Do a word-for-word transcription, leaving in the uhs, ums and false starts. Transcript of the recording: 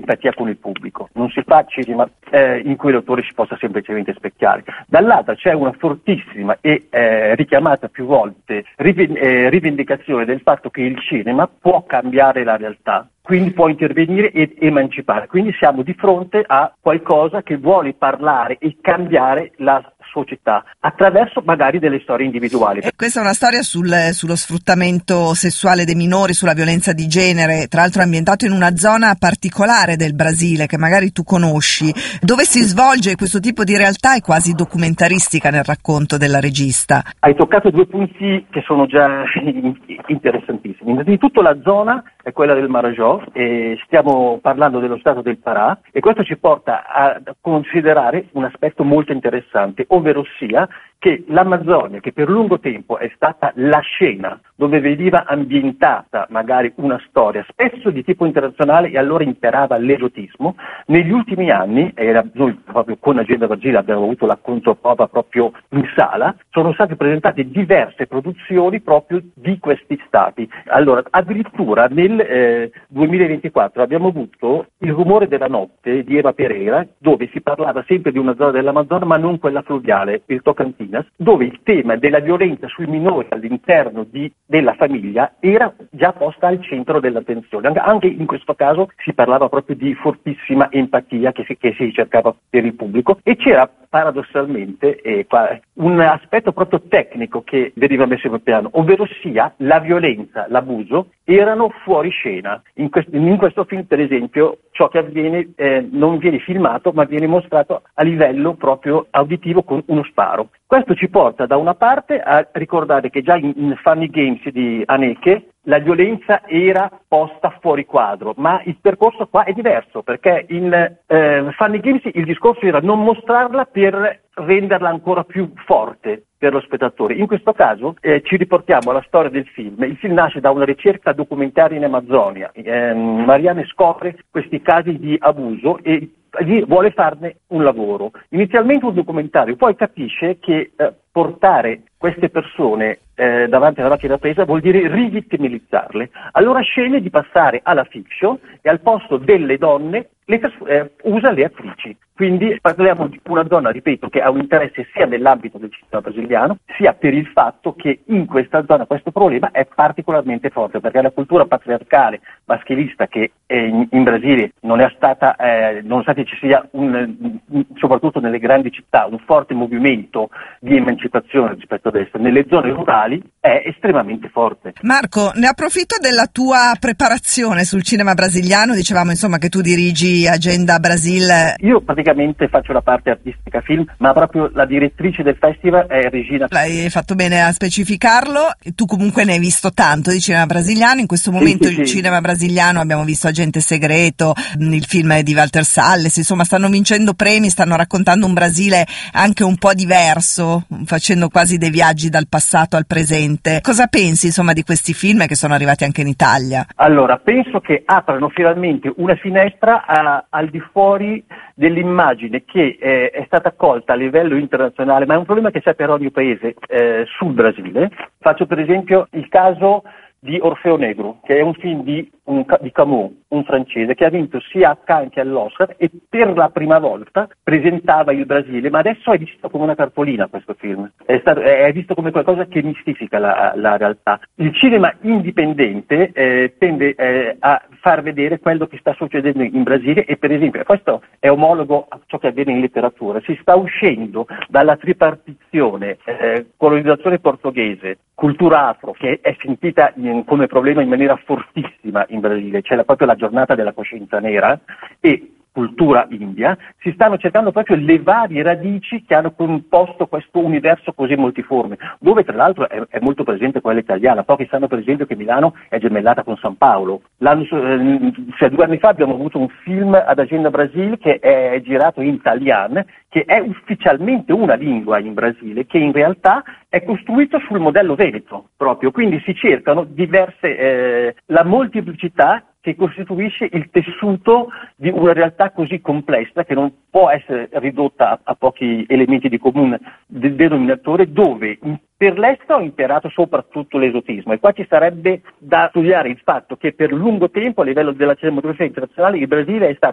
empatia con il pubblico, non si fa cinema eh, in cui l'autore si possa semplicemente specchiare. Dall'altra c'è una fortissima e eh, richiamata più volte riven- eh, rivendicazione del fatto che il cinema può cambiare la realtà, quindi può intervenire ed emancipare. Quindi siamo di fronte a qualcosa che vuole parlare e cambiare la società attraverso magari delle storie individuali. E questa è una storia sul, sullo sfruttamento sessuale dei minori, sulla violenza di genere, tra l'altro ambientato in una zona particolare del Brasile che magari tu conosci, dove si svolge questo tipo di realtà è quasi documentaristica nel racconto della regista. Hai toccato due punti che sono già interessantissimi. Innanzitutto la zona è quella del Marajó e stiamo parlando dello stato del Pará e questo ci porta a considerare un aspetto molto interessante, ovvero sia che l'Amazzonia, che per lungo tempo è stata la scena dove veniva ambientata magari una storia, spesso di tipo internazionale e allora imperava l'erotismo, negli ultimi anni, e noi proprio con Agenda Brasile abbiamo avuto la controprova proprio in sala, sono state presentate diverse produzioni proprio di questi stati. Allora, addirittura nel eh, duemilaventiquattro abbiamo avuto Il rumore della notte di Eva Pereira, dove si parlava sempre di una zona dell'Amazzonia, ma non quella fluviale, il Tocantins, dove il tema della violenza sui minori all'interno di, della famiglia era già posta al centro dell'attenzione. Anche in questo caso si parlava proprio di fortissima empatia che si, che si cercava per il pubblico e c'era paradossalmente eh, un aspetto proprio tecnico che veniva messo sul piano, ovvero sia la violenza, l'abuso erano fuori scena. In questo, in questo film, per esempio, ciò che avviene eh, non viene filmato ma viene mostrato a livello proprio auditivo con uno sparo. Questo ci porta da una parte a ricordare che già in, in Funny Games di Haneke la violenza era posta fuori quadro, ma il percorso qua è diverso, perché in eh, Funny Games il discorso era non mostrarla per renderla ancora più forte per lo spettatore. In questo caso eh, ci riportiamo alla storia del film. Il film nasce da una ricerca documentaria in Amazzonia. Eh, Marianne scopre questi casi di abuso e vuole farne un lavoro. Inizialmente un documentario, poi capisce che eh, portare queste persone eh, davanti alla macchina da presa vuol dire rivittimilizzarle. Allora sceglie di passare alla fiction e al posto delle donne le, eh, usa le attrici. Quindi parliamo di una donna, ripeto, che ha un interesse sia nell'ambito del cinema brasiliano, sia per il fatto che in questa zona questo problema è particolarmente forte, perché la cultura patriarcale maschilista che eh, in, in Brasile non è stata, eh, nonostante ci sia un, un, soprattutto nelle grandi città, un forte movimento di emancipazione rispetto ad essa, nelle zone rurali è estremamente forte. Marco, ne approfitto della tua preparazione sul cinema brasiliano, dicevamo insomma che tu dirigi Agenda Brasil. Io praticamente faccio la parte artistica film, ma proprio la direttrice del festival è Regina. Hai fatto bene a specificarlo, tu comunque ne hai visto tanto di cinema brasiliano, in questo momento sì, sì, il sì. cinema brasiliano abbiamo visto Agente Segreto, il film di Walter Salles, insomma stanno vincendo premi, stanno raccontando un Brasile anche un po' diverso, facendo quasi dei viaggi dal passato al presente. Cosa pensi insomma di questi film che sono arrivati anche in Italia? Allora, penso che aprano finalmente una finestra a, al di fuori dell'immagine che eh, è stata accolta a livello internazionale, ma è un problema che c'è per ogni paese eh, sul Brasile. Faccio per esempio il caso di Orfeo Negro, che è un film di, un, di Camus, un francese, che ha vinto sia a Cannes che all'Oscar e per la prima volta presentava il Brasile, ma adesso è visto come una cartolina questo film, è, stato, è visto come qualcosa che mistifica la, la realtà. Il cinema indipendente eh, tende eh, a far vedere quello che sta succedendo in Brasile e per esempio questo è omologo a ciò che avviene in letteratura, si sta uscendo dalla tripartizione eh, colonizzazione portoghese, cultura afro, che è sentita in come problema in maniera fortissima in Brasile, c'è la, proprio la giornata della coscienza nera e cultura india, si stanno cercando proprio le varie radici che hanno composto questo universo così multiforme, dove tra l'altro è, è molto presente quella italiana. Pochi sanno per esempio che Milano è gemellata con San Paolo. L'anno, eh, cioè, due anni fa abbiamo avuto un film ad Agenda Brasil che è girato in italiano, che è ufficialmente una lingua in Brasile, che in realtà è costruito sul modello veneto proprio, quindi si cercano diverse, eh, la molteplicità che costituisce il tessuto di una realtà così complessa che non può essere ridotta a, a pochi elementi di comune del denominatore, dove per l'estero ha imperato soprattutto l'esotismo e qua ci sarebbe da studiare il fatto che per lungo tempo a livello della cinematografia internazionale il Brasile è stato